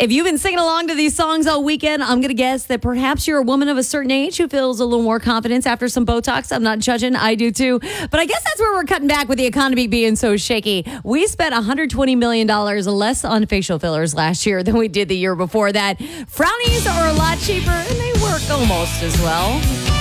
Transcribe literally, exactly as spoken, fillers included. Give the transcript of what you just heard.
If you've been singing along to these songs all weekend, I'm going to guess that perhaps you're a woman of a certain age who feels a little more confidence after some Botox. I'm not judging. I do too. But I guess that's where we're cutting back with the economy being so shaky. We spent one hundred twenty million dollars less on facial fillers last year than we did the year before that. Frownies are a lot cheaper and they work almost as well.